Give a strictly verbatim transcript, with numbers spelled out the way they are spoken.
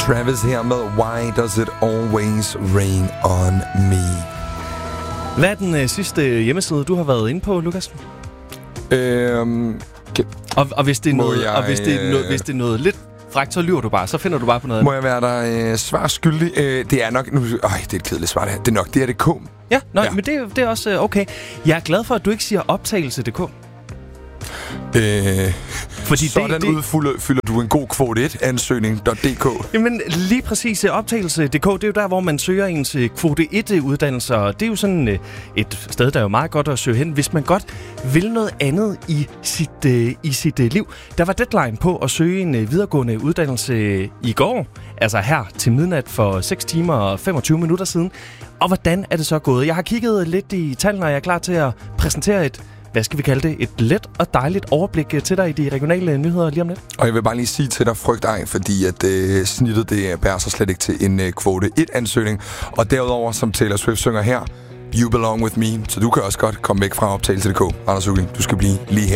Travis her med Why Does It Always Rain On Me. Hvad er den øh, sidste hjemmeside, du har været inde på, Lukas? Øhm... Og, og, hvis det er noget, jeg, og hvis det er noget, øh... hvis det er noget lidt frækt, så lyver du bare. Så finder du bare på noget. Må jeg være der øh, svar skyldig? Øh, det er nok... Nu, øj, det er et kedeligt svar, det her. Det er nok D R punktum D K. Ja, nej, ja. men det, det er også øh, okay. Jeg er glad for, at du ikke siger optagelse punktum d k. Øh, Fordi sådan det, det, udfylder fylder du en god kvote et ansøgning punktum d k. Jamen lige præcis, optagelse punktum d k, det er jo der, hvor man søger ens kvote et uddannelser. Det er jo sådan øh, et sted, der er jo meget godt at søge hen, hvis man godt vil noget andet i sit, øh, i sit øh, liv. Der var deadline på at søge en øh, videregående uddannelse øh, i går, altså her til midnat for seks timer og femogtyve minutter siden. Og hvordan er det så gået? Jeg har kigget lidt i tallene, og jeg er klar til at præsentere et hvad skal vi kalde det, et let og dejligt overblik til dig i de regionale nyheder lige om lidt. Og jeg vil bare lige sige til dig, frygt ej, fordi at øh, snittet det bærer sig slet ikke til en øh, kvote et ansøgning. Og derudover, som Taylor Swift synger her, You Belong With Me, så du kan også godt komme væk fra optagelse punktum d k. Anders Hugli, du skal blive lige her.